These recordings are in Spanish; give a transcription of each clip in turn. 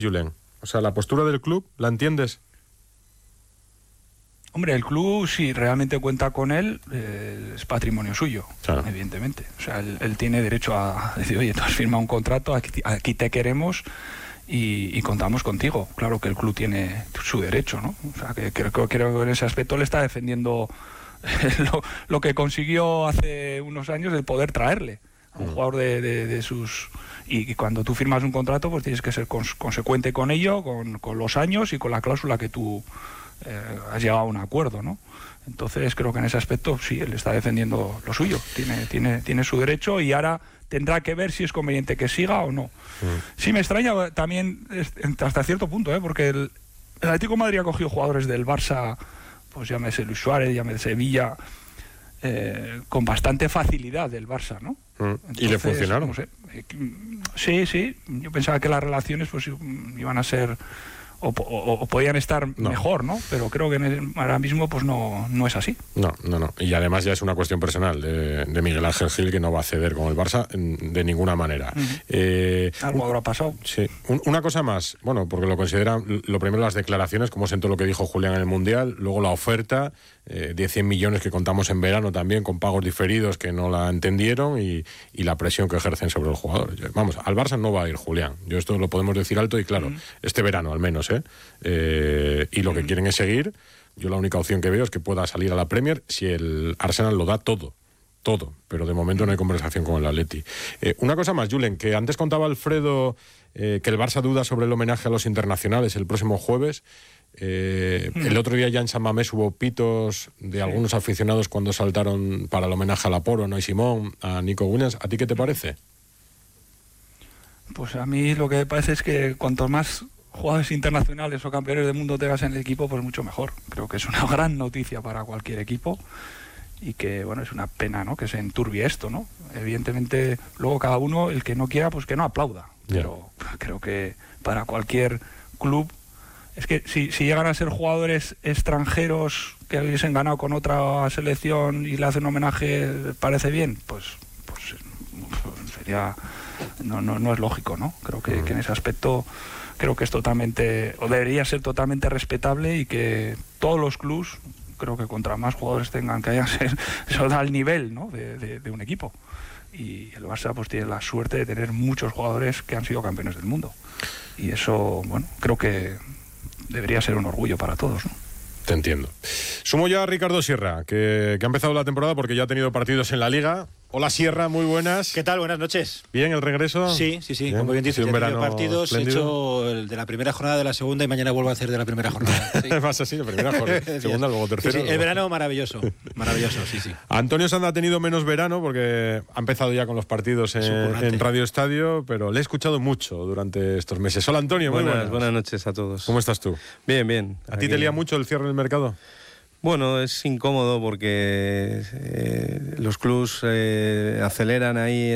Julen? O sea, la postura del club, ¿la entiendes? Hombre, el club, si realmente cuenta con él, es patrimonio suyo, claro, evidentemente. O sea, él tiene derecho a decir, oye, tú has firmado un contrato, aquí te queremos y contamos contigo. Claro que el club tiene su derecho, ¿no? O sea, que creo que en ese aspecto le está defendiendo lo que consiguió hace unos años de poder traerle a un jugador de sus... Y cuando tú firmas un contrato, pues tienes que ser consecuente con ello, con los años y con la cláusula que tú... has llegado a un acuerdo, ¿no? Entonces creo que en ese aspecto sí, él está defendiendo lo suyo, tiene su derecho y ahora tendrá que ver si es conveniente que siga o no. Sí me extraña también hasta cierto punto, porque el Atlético de Madrid ha cogido jugadores del Barça, pues llámese Luis Suárez, llámese Villa, con bastante facilidad del Barça, ¿no? Entonces, ¿y le funcionaron? No sé, sí, yo pensaba que las relaciones pues iban a ser... O podían estar mejor, ¿no? Pero creo que ahora mismo pues no es así. No. Y además ya es una cuestión personal de Miguel Ángel Gil, que no va a ceder con el Barça de ninguna manera. Algo habrá pasado. Sí. Una cosa más, bueno, porque lo consideran, lo primero las declaraciones, como sentó lo que dijo Julián en el Mundial, luego la oferta de 100 millones que contamos en verano también, con pagos diferidos que no la entendieron y la presión que ejercen sobre el jugador. Vamos, al Barça no va a ir Julián. Yo esto lo podemos decir alto y claro, este verano al menos, y lo que quieren es seguir. Yo la única opción que veo es que pueda salir a la Premier si el Arsenal lo da todo, pero de momento no hay conversación con el Atleti. Una cosa más, Julen, que antes contaba Alfredo que el Barça duda sobre el homenaje a los internacionales el próximo jueves. El otro día ya en San Mamés hubo pitos de algunos aficionados cuando saltaron para el homenaje a Laporo, Noy Simón, a Nico Williams. ¿A ti qué te parece? Pues a mí lo que me parece es que cuanto más jugadores internacionales o campeones del mundo tengas en el equipo, pues mucho mejor. Creo que es una gran noticia para cualquier equipo y que, bueno, es una pena, ¿no?, que se enturbie esto, ¿no? Evidentemente, luego cada uno, el que no quiera, pues que no aplauda. Pero creo que para cualquier club, es que si llegan a ser jugadores extranjeros que hubiesen ganado con otra selección y le hacen un homenaje, ¿parece bien? Pues sería... No es lógico, ¿no? Creo que en ese aspecto... Creo que es totalmente, o debería ser totalmente respetable y que todos los clubs, creo que contra más jugadores tengan, que hayan, eso da el nivel, ¿no?, de un equipo. Y el Barça pues tiene la suerte de tener muchos jugadores que han sido campeones del mundo. Y eso, bueno, creo que debería ser un orgullo para todos, ¿no? Te entiendo. Sumo ya a Ricardo Sierra, que ha empezado la temporada porque ya ha tenido partidos en la Liga. Hola Sierra, muy buenas. ¿Qué tal? Buenas noches. ¿Bien el regreso? Sí, bien. Como bien dices, un verano partidos, espléndido. he hecho el de la primera jornada, de la segunda y mañana vuelvo a hacer de la primera jornada. Sí. Vas así, la primera jornada, segunda, luego tercera. Sí, el verano maravilloso, sí. Antonio Sanda ha tenido menos verano porque ha empezado ya con los partidos en Radio Estadio, pero le he escuchado mucho durante estos meses. Hola Antonio, muy buenas. Buenas noches a todos. ¿Cómo estás tú? Bien. ¿A ti te lía mucho el cierre del mercado? Bueno, es incómodo porque los clubs aceleran ahí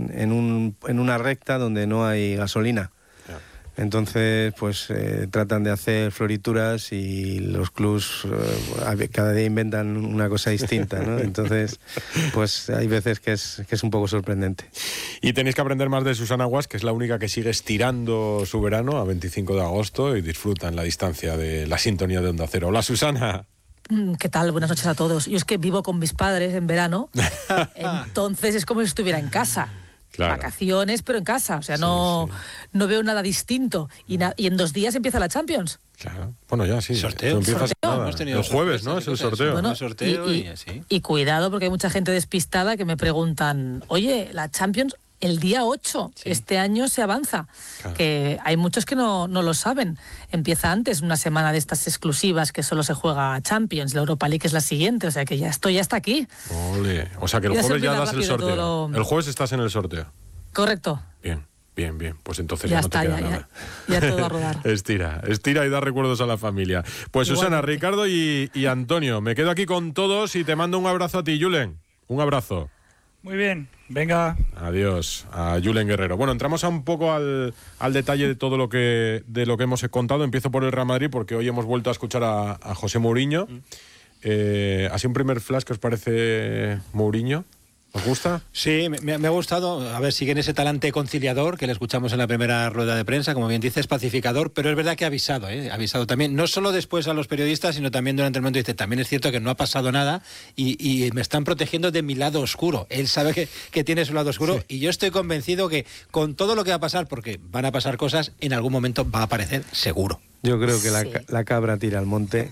en una recta donde no hay gasolina. Entonces, pues tratan de hacer florituras y los clubs cada día inventan una cosa distinta, ¿no? Entonces, pues hay veces que es un poco sorprendente. Y tenéis que aprender más de Susana Guas, que es la única que sigue estirando su verano a 25 de agosto y disfruta en la distancia de la sintonía de Onda Cero. Hola Susana. ¿Qué tal? Buenas noches a todos. Yo es que vivo con mis padres en verano, entonces es como si estuviera en casa. Claro. Vacaciones, pero en casa. O sea, no veo nada distinto. Y en 2 días empieza la Champions. Claro. Bueno, ya sí. ¿Sorteo? El jueves, ¿no? Es el sorteo. Bueno, el sorteo y cuidado, porque hay mucha gente despistada que me preguntan, oye, la Champions... El día 8, este año se avanza, claro. Que hay muchos que no lo saben. Empieza antes, una semana de estas exclusivas que solo se juega Champions, la Europa League es la siguiente, o sea que ya está aquí. Ole. O sea que el jueves ya das el sorteo. El jueves estás en el sorteo. Correcto. Bien. Pues entonces ya no te queda nada. Ya todo a rodar. Estira y da recuerdos a la familia. Pues Susana, Ricardo y Antonio, me quedo aquí con todos y te mando un abrazo a ti, Julen. Un abrazo. Muy bien, venga. Adiós a Julen Guerrero. Bueno, entramos un poco al detalle de todo lo que hemos contado. Empiezo por el Real Madrid porque hoy hemos vuelto a escuchar a José Mourinho. Así un primer flash, ¿qué os parece Mourinho? ¿Os gusta? Sí, me ha gustado. A ver, siguen ese talante conciliador que le escuchamos en la primera rueda de prensa, como bien dices, pacificador, pero es verdad que ha avisado, ha avisado también, no solo después a los periodistas, sino también durante el momento. Dice, también es cierto que no ha pasado nada y me están protegiendo de mi lado oscuro. Él sabe que tiene su lado oscuro, sí. Y yo estoy convencido que con todo lo que va a pasar, porque van a pasar cosas, en algún momento va a aparecer seguro. Yo creo que la cabra tira al monte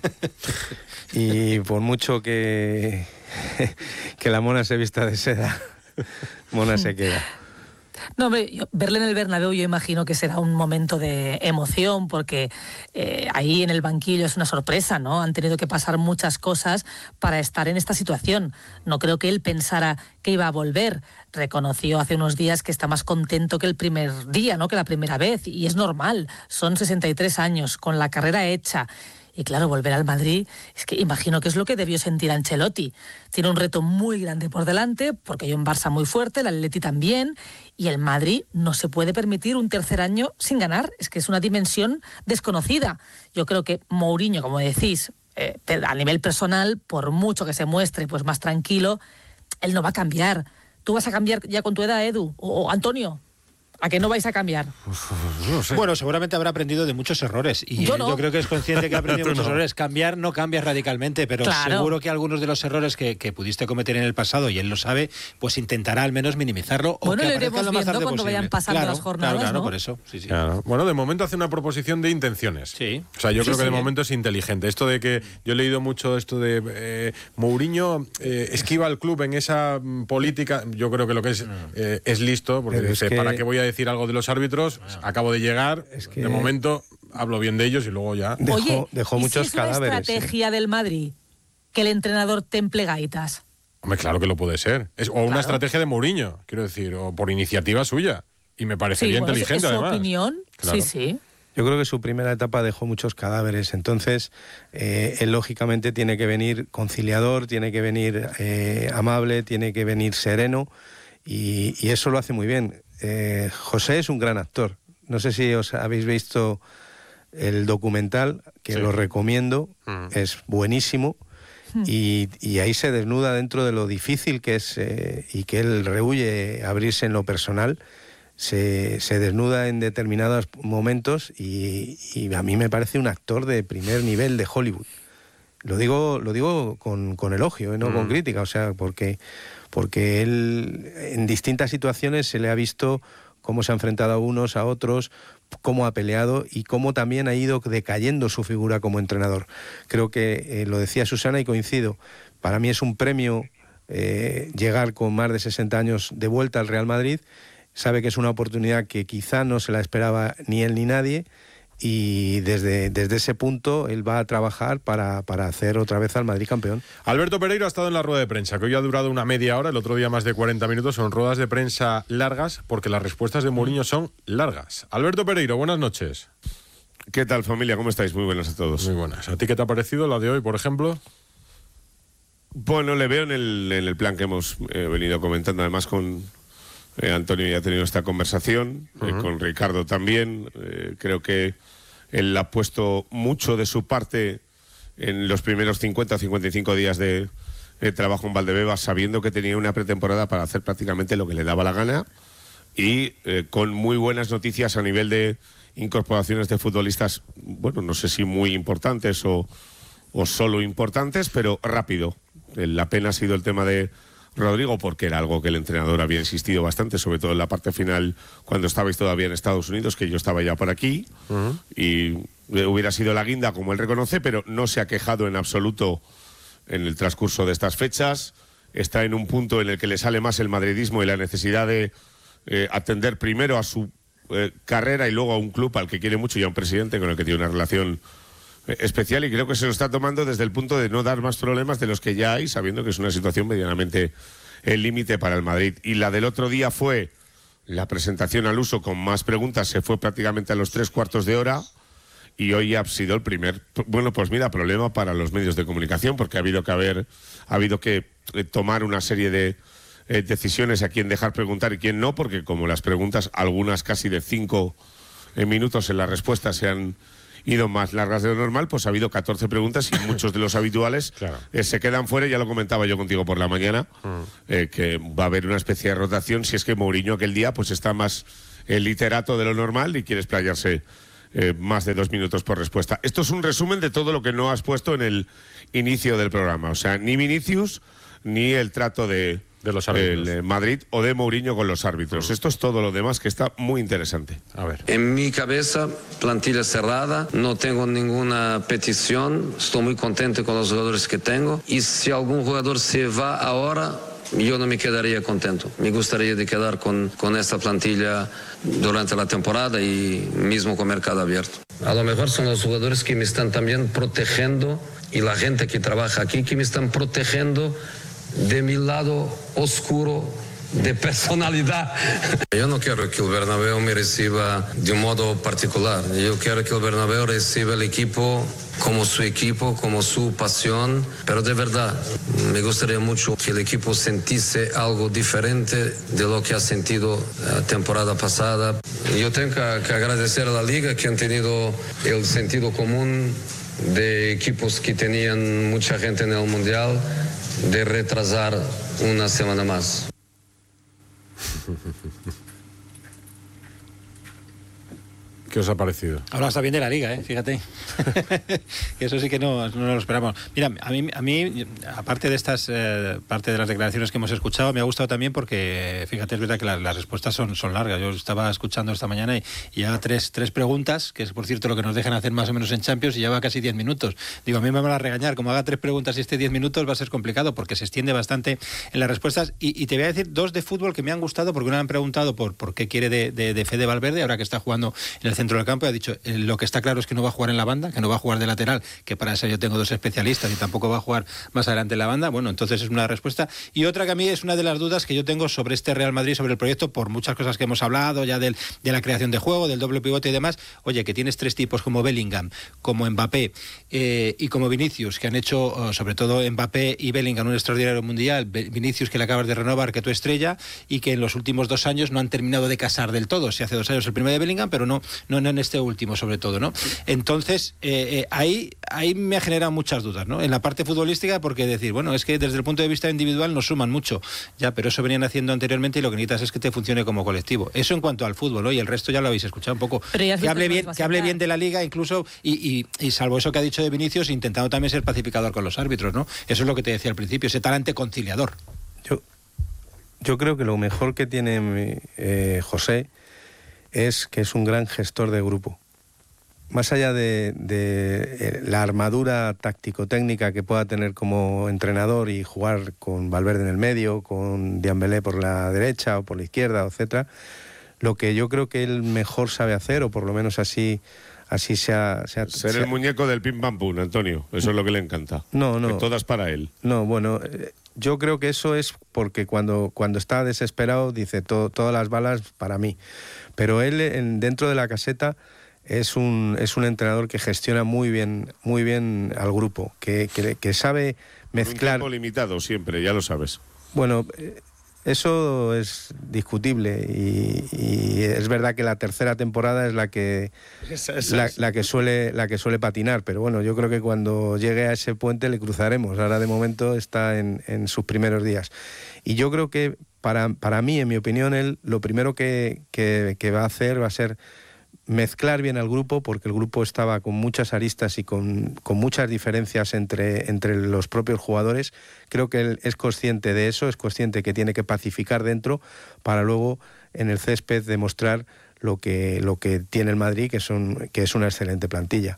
y por mucho que la mona se vista de seda, mona se queda. No, hombre, verle en el Bernabéu yo imagino que será un momento de emoción porque ahí en el banquillo es una sorpresa, ¿no? Han tenido que pasar muchas cosas para estar en esta situación. No creo que él pensara que iba a volver. Reconoció hace unos días que está más contento que el primer día, ¿no? Que la primera vez, y es normal. Son 63 años, con la carrera hecha. Y claro, volver al Madrid, es que imagino que es lo que debió sentir Ancelotti. Tiene un reto muy grande por delante, porque hay un Barça muy fuerte, el Atleti también, y el Madrid no se puede permitir un tercer año sin ganar. Es que es una dimensión desconocida. Yo creo que Mourinho, como decís, a nivel personal, por mucho que se muestre pues más tranquilo, él no va a cambiar. ¿Tú vas a cambiar ya con tu edad, Edu? ¿O Antonio? ¿A qué no vais a cambiar? No sé. Bueno, seguramente habrá aprendido de muchos errores. Y yo creo que es consciente que ha aprendido muchos errores. Cambiar no cambias radicalmente, pero claro, seguro que algunos de los errores que pudiste cometer en el pasado, y él lo sabe, pues intentará al menos minimizarlo. Bueno, lo iremos viendo cuando vayan pasando las jornadas, claro, ¿no? Por eso. Sí. Claro. Bueno, de momento hace una proposición de intenciones. Sí. O sea, yo creo que de momento es inteligente. Esto de que yo he leído mucho esto de Mourinho esquiva al club en esa política. Yo creo que lo que es listo, porque dice, ¿para qué voy a decir algo de los árbitros? Acabo de llegar, de momento hablo bien de ellos y luego ya... Dejó muchos cadáveres. ¿Es una estrategia del Madrid que el entrenador temple gaitas? Hombre, claro que lo puede ser. Una estrategia de Mourinho, quiero decir, o por iniciativa suya. Y me parecería inteligente, además. ¿Es su opinión? Claro. Sí. Yo creo que su primera etapa dejó muchos cadáveres, entonces él lógicamente tiene que venir conciliador, tiene que venir amable, tiene que venir sereno, y eso lo hace muy bien. José es un gran actor. No sé si os habéis visto el documental, que lo recomiendo, es buenísimo, y ahí se desnuda dentro de lo difícil que es y que él rehúye abrirse en lo personal. Se desnuda en determinados momentos y a mí me parece un actor de primer nivel de Hollywood. Lo digo con elogio, no con crítica, o sea, porque él en distintas situaciones se le ha visto cómo se ha enfrentado a unos, a otros, cómo ha peleado y cómo también ha ido decayendo su figura como entrenador. Creo que, lo decía Susana y coincido, para mí es un premio llegar con más de 60 años de vuelta al Real Madrid. Sabe que es una oportunidad que quizá no se la esperaba ni él ni nadie, y desde ese punto él va a trabajar para hacer otra vez al Madrid campeón. Alberto Pereiro ha estado en la rueda de prensa, que hoy ha durado una media hora, el otro día más de 40 minutos. Son ruedas de prensa largas porque las respuestas de Mourinho son largas. Alberto Pereiro, buenas noches. ¿Qué tal, familia? ¿Cómo estáis? Muy buenas a todos. Muy buenas. ¿A ti qué te ha parecido la de hoy, por ejemplo? Bueno, le veo en el plan que hemos venido comentando, además con Antonio ya ha tenido esta conversación, con Ricardo también. Creo que él ha puesto mucho de su parte en los primeros 50 o 55 días de trabajo en Valdebebas, sabiendo que tenía una pretemporada para hacer prácticamente lo que le daba la gana, y con muy buenas noticias a nivel de incorporaciones de futbolistas, bueno, no sé si muy importantes o solo importantes, pero rápido. La pena ha sido el tema de Rodrigo, porque era algo que el entrenador había insistido bastante, sobre todo en la parte final, cuando estabais todavía en Estados Unidos, que yo estaba ya por aquí, y hubiera sido la guinda, como él reconoce, pero no se ha quejado en absoluto en el transcurso de estas fechas. Está en un punto en el que le sale más el madridismo y la necesidad de atender primero a su carrera y luego a un club al que quiere mucho y a un presidente con el que tiene una relación especial, y creo que se lo está tomando desde el punto de no dar más problemas de los que ya hay, sabiendo que es una situación medianamente el límite para el Madrid. Y la del otro día fue la presentación al uso con más preguntas, se fue prácticamente a los 3/4 de hora, y hoy ha sido el primer, bueno, pues mira, problema para los medios de comunicación, porque ha habido que tomar una serie de decisiones a quién dejar preguntar y quién no, porque como las preguntas, algunas casi de 5 minutos en la respuesta, se han ido más largas de lo normal, pues ha habido 14 preguntas y muchos de los habituales se quedan fuera. Ya lo comentaba yo contigo por la mañana, que va a haber una especie de rotación si es que Mourinho aquel día pues está más literato de lo normal y quiere explayarse más de 2 minutos por respuesta. Esto es un resumen de todo lo que no has puesto en el inicio del programa. O sea, ni Vinicius ni el trato de los árbitros, el Madrid o de Mourinho con los árbitros. Esto es todo lo demás que está muy interesante. A ver. En mi cabeza, plantilla cerrada, no tengo ninguna petición, estoy muy contento con los jugadores que tengo y si algún jugador se va ahora, yo no me quedaría contento. Me gustaría de quedar con esta plantilla durante la temporada y mismo con mercado abierto. A lo mejor son los jugadores que me están también protegiendo y la gente que trabaja aquí que me están protegiendo de mi lado oscuro de personalidad. Yo no quiero que el Bernabéu me reciba de un modo particular. Yo quiero que el Bernabéu reciba el equipo, como su pasión. Pero de verdad, me gustaría mucho que el equipo sintiese algo diferente de lo que ha sentido la temporada pasada. Yo tengo que agradecer a la Liga que han tenido el sentido común de equipos que tenían mucha gente en el Mundial de retrasar una semana más. ¿Qué os ha parecido? Ahora está bien de la Liga, fíjate. Eso sí que no lo esperamos. Mira, a mí aparte de estas parte de las declaraciones que hemos escuchado, me ha gustado también porque, fíjate, es verdad que las respuestas son largas. Yo estaba escuchando esta mañana y ya tres preguntas, que es por cierto lo que nos dejan hacer más o menos en Champions, y ya va casi 10 minutos. Digo, a mí me van a regañar, como haga 3 preguntas y 10 minutos va a ser complicado porque se extiende bastante en las respuestas. Y te voy a decir 2 de fútbol que me han gustado, porque una me han preguntado por qué quiere de Fede Valverde, ahora que está jugando en el centro del campo, y ha dicho, lo que está claro es que no va a jugar en la banda, que no va a jugar de lateral, que para eso yo tengo 2 especialistas, y tampoco va a jugar más adelante en la banda. Bueno, entonces es una respuesta. Y otra que a mí es una de las dudas que yo tengo sobre este Real Madrid, sobre el proyecto, por muchas cosas que hemos hablado ya de la creación de juego, del doble pivote y demás. Oye, que tienes 3 tipos como Bellingham, como Mbappé y como Vinicius, que han hecho, sobre todo Mbappé y Bellingham, un extraordinario mundial. Vinicius, que le acabas de renovar, que tu estrella, y que en los últimos 2 años no han terminado de casar del todo. Si hace 2 años el primero de Bellingham, pero no en este último, sobre todo, ¿no? Entonces, ahí me ha generado muchas dudas, ¿no? En la parte futbolística, porque decir, bueno, es que desde el punto de vista individual nos suman mucho, ya, pero eso venían haciendo anteriormente y lo que necesitas es que te funcione como colectivo. Eso en cuanto al fútbol, ¿no? Y el resto ya lo habéis escuchado un poco. Que hable bien de la Liga, incluso, y salvo eso que ha dicho de Vinicius, intentando también ser pacificador con los árbitros, ¿no? Eso es lo que te decía al principio, ese talante conciliador. Yo creo que lo mejor que tiene José es que es un gran gestor de grupo. Más allá de la armadura táctico-técnica que pueda tener como entrenador y jugar con Valverde en el medio, con Dembélé por la derecha o por la izquierda, etcétera, lo que yo creo que él mejor sabe hacer, o por lo menos así ser el muñeco del pim pam pum, Antonio. Eso es lo que le encanta. No. Que todas para él. No, bueno, yo creo que eso es porque cuando está desesperado dice todas las balas para mí. Pero él dentro de la caseta es un entrenador que gestiona muy bien al grupo, que sabe mezclar. Un tiempo limitado siempre, ya lo sabes. Bueno, eso es discutible y es verdad que la tercera temporada es la que suele patinar, pero bueno, yo creo que cuando llegue a ese puente le cruzaremos. Ahora de momento está en sus primeros días. Y yo creo que para mí, en mi opinión, él lo primero que va a hacer va a ser mezclar bien al grupo, porque el grupo estaba con muchas aristas y con muchas diferencias entre los propios jugadores. Creo que él es consciente de eso, es consciente que tiene que pacificar dentro para luego en el césped demostrar lo que tiene el Madrid, que es una excelente plantilla.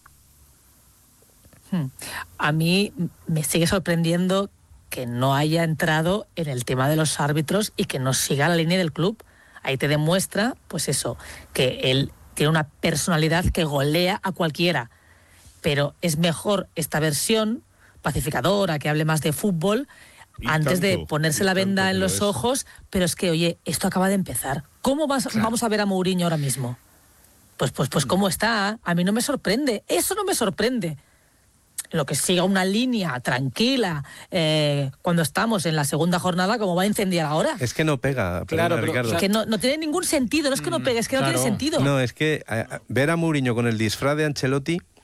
A mí me sigue sorprendiendo que no haya entrado en el tema de los árbitros y que no siga la línea del club. Ahí te demuestra, pues eso, que él tiene una personalidad que golea a cualquiera, pero es mejor esta versión pacificadora, que hable más de fútbol, antes de ponerse la venda en los ojos. Pero es que, oye, esto acaba de empezar. ¿Cómo vamos a ver a Mourinho ahora mismo? Pues cómo está. A mí no me sorprende. Eso no me sorprende. Lo que siga una línea tranquila cuando estamos en la segunda jornada, como va a incendiar ahora. Es que no pega, claro, pero, Ricardo. Es que no tiene ningún sentido, no es que no pegue, es que no tiene sentido. No, es que ver a Mourinho con el disfraz de Ancelotti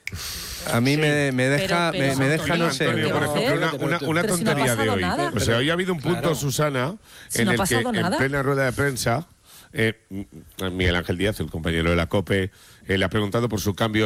A mí me deja, pero, me deja, no sé. Antonio, por ejemplo, una Pero si no ha tontería de pasado hoy. nada. O sea, hoy ha habido un punto, Claro. Susana, Si en no ha el que pasado en nada. plena rueda de prensa, Miguel Ángel Díaz, el compañero de la COPE, le ha preguntado por su cambio